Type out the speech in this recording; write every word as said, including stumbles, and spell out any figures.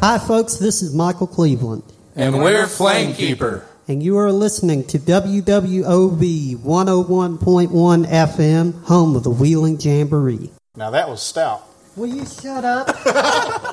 Hi, folks. This is Michael Cleveland. And we're Flamekeeper. And you are listening to W W O V one oh one point one F M, home of the Wheeling Jamboree. Now that was stout. Will you shut up?